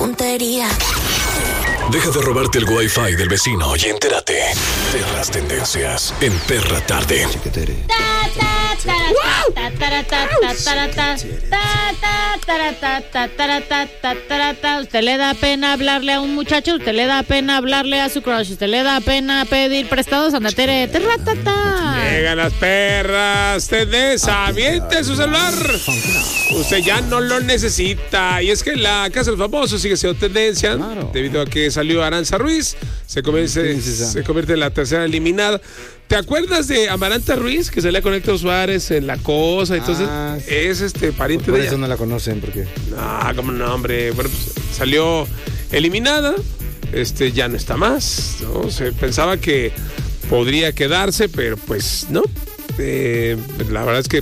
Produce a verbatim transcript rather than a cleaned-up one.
tontería. Deja de robarte el wifi del vecino y entérate de las tendencias en Perra Tarde. Usted le da pena hablarle a un muchacho, usted le da pena hablarle a su crush, usted le da pena pedir prestados a Natere. Llegan las perras, tendencias, aviente su celular. Usted ya no lo necesita. Y es que la Casa de los Famosos sigue siendo tendencia, claro, debido a que salió Aranza Ruiz, se convierte, se convierte en la tercera eliminada. ¿Te acuerdas de Amaranta Ruiz, que salía con Héctor Suárez en La Cosa? Entonces, ah, es este pariente por de ella. Por eso no la conocen, porque... No, como no, hombre. Bueno, pues salió eliminada, este ya no está más, ¿no? Se pensaba que podría quedarse, pero pues no. Eh, la verdad es que